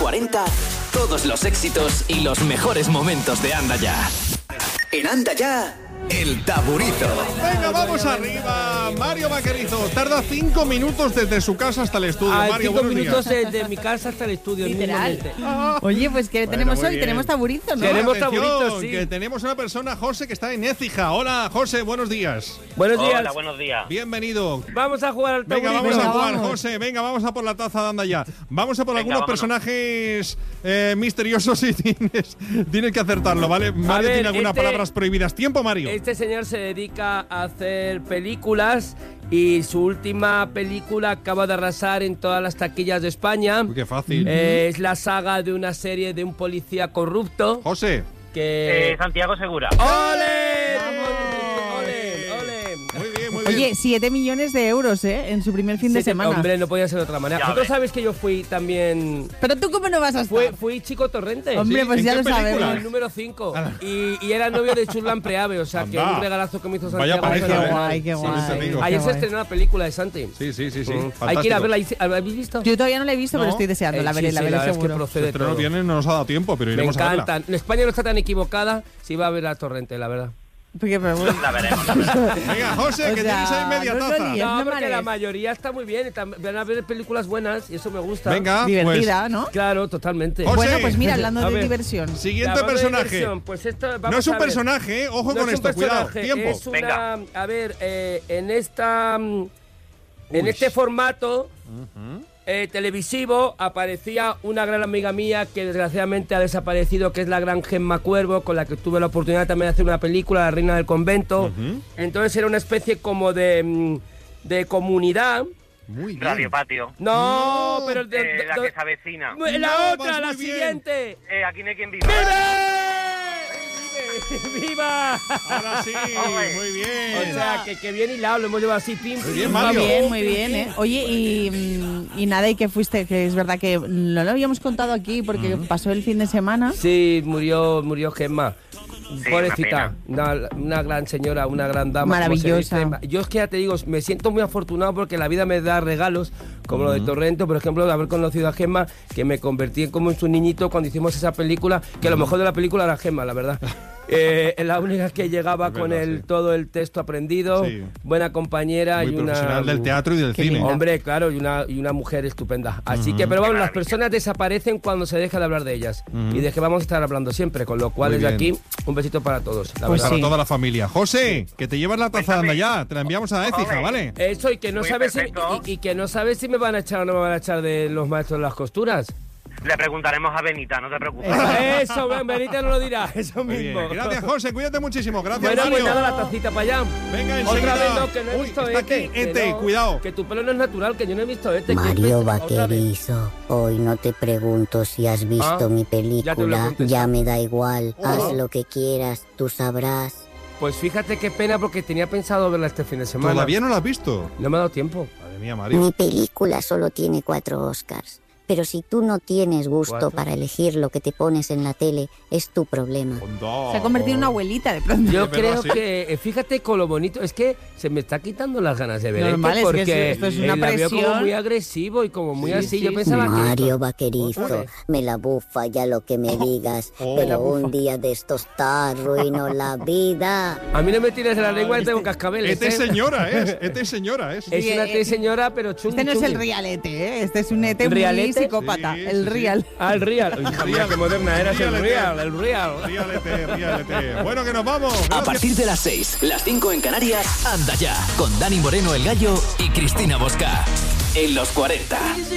40, todos los éxitos y los mejores momentos de Anda Ya. En Anda Ya, El Taburizo. Venga, vamos arriba. Mario Vaquerizo tarda 5 minutos desde su casa hasta el estudio. Mario, 5 minutos desde mi casa hasta el estudio. Literal. Oye, pues ¿qué tenemos hoy? Tenemos taburizo, ¿no? Tenemos taburizo, sí. Que tenemos una persona, José, que está en Écija. Hola, José, buenos días. Buenos días. Hola, buenos días. Bienvenido. Vamos a jugar al taburizo. Venga, vamos a jugar, José. Venga, vamos a por la taza de Anda Ya. Vamos a por algunos personajes misteriosos y tienes que acertarlo, ¿vale? Mario tiene algunas palabras prohibidas. Tiempo, Mario. Este señor se dedica a hacer películas y su última película acaba de arrasar en todas las taquillas de España. Uy, qué fácil. Es la saga de una serie de un policía corrupto. José. Santiago Segura. ¡Ole! Oye, 7 millones de euros, en su primer fin de semana. Hombre, no podía ser de otra manera. Tú sabes que yo fui también... Pero tú, ¿cómo no vas a estar? Fui Chico Torrente. Hombre, ¿Sí? pues ya lo película? sabemos. El número 5. Y era novio de Churlan Preave, o sea, que un regalazo que me hizo Santiago. Vaya pareja, Qué guay, qué guay. Ayer se estrenó la película de Santi. Sí. Hay que ir a verla. ¿La habéis visto? Yo todavía no la he visto, pero estoy deseando. La veré, sí, la veré verdad es seguro. que procede Estreno todo. viene, no nos ha dado tiempo, pero Me iremos a verla. encantan. En España no está tan equivocada si va a ver a Torrente, la verdad. Porque, pero, bueno. La veremos. Venga, José, O que sea, tenéis ahí media no es taza. lo lío. No, me porque marees. la mayoría está muy bien. Van a ver películas buenas y eso me gusta. Venga, Divertida, ¿no? Claro, totalmente. José. Bueno, pues mira, hablando A de ver. diversión. Siguiente Hablando de personaje. diversión, pues esto, vamos No es un a ver. personaje, ojo No con es un esto, cuidado. personaje, Tiempo. Es una, Venga. a ver, en este formato televisivo aparecía una gran amiga mía que desgraciadamente ha desaparecido, que es la gran Gemma Cuervo, con la que tuve la oportunidad también de hacer una película, La Reina del Convento. Entonces era una especie como de comunidad. Muy bien. Radio Patio. No, No, pero... La que se avecina. La No, otra, vas la muy bien. siguiente. Aquí no hay quien viva. ¡Viva! Ahora sí, muy bien. O sea, que bien hilado, lo hemos llevado así, pim, Muy bien, pim, Mario. Muy bien. Oye, y nada, y que fuiste, que es verdad que no lo habíamos contado aquí porque pasó el fin de semana. Sí, murió Gemma. Pobrecita, una una gran señora, una gran dama. Maravillosa. como se dice. Yo es que ya te digo, me siento muy afortunado porque la vida me da regalos, como lo de Torrento, por ejemplo, de haber conocido a Gemma, que me convertí como en su niñito cuando hicimos esa película, que lo mejor de la película era Gemma, la verdad. Es la única que llegaba Es con verdad, sí. todo el texto aprendido, Sí. buena compañera Muy y una... profesional del teatro y del Qué cine. linda. Hombre, claro, y una mujer estupenda. Así que, pero vamos, las personas desaparecen cuando se deja de hablar de ellas. Y de que vamos a estar hablando siempre, con lo cual Muy desde bien. aquí, un besito para todos. La Pues verdad. Para sí. toda la familia. José, que te llevas la taza de Anda Ya. Te la enviamos a Écija, Joder. ¿vale? Eso, y que no Muy sabes si, perfecto. y que no sabes si me van a echar o no me van a echar de los maestros de las costuras. Le preguntaremos a Benita, no te preocupes. Eso, Benita no lo dirá, eso Muy bien. mismo. Gracias, José. Cuídate muchísimo. Gracias, Bueno, pues Mario. nada, la tacita para allá. Venga, Otra enseguida. vez no, que no he Uy, visto está aquí que Ete, no, cuidado. Que tu pelo no es natural, que yo no he visto que Mario otra vez. Vaquerizo, hoy no te pregunto si has visto mi ya te lo he película, contestado. ya me da igual, Oh. haz lo que quieras, tú sabrás. Pues fíjate qué pena porque tenía pensado verla este fin de semana. ¿Todavía no la has visto? No me ha dado tiempo. Madre mía, Mario. Mi película solo tiene 4 Oscars, pero si tú no tienes gusto 4. para elegir lo que te pones en la tele, es tu problema. Onda. Se ha convertido en una abuelita de pronto. Yo Es verdad, creo sí. que, fíjate con lo bonito, es que se me está quitando las ganas de ver Normal, es que porque esto es una la veo como presión. muy agresivo y como muy Sí, así. sí, Yo pensaba que Mario esto- Vaquerizo, Joder. me la bufa ya lo que me digas, pero un día de estos te arruino la vida. a mí no me tires de la lengua y tengo cascabeles. Este es señora, ¿es? Este es señora, ¿es? Es una Sí, señora, pero chungi. Este no es el chungi. realete, Este es un ete ¿El muy realete? psicópata. Sí, el sí, real. Ah, el real. Hija mía, qué moderna eras, el real, el real. Ríalete. Bueno, que nos vamos. A Gracias. partir de las 6, las 5 en Canarias, Anda Ya, con Dani Moreno el Gallo y Cristina Bosca. En los 40.